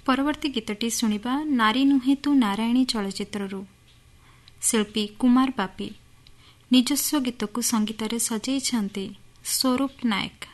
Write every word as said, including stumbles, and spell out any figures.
परवर्ती गीतटी शुणिबा नारी नुहे तू नारायणी चलचित्ररू। शिल्पी कुमार बापी निजस्व गीत को संगीत रे सजाई स्वरूप नायक।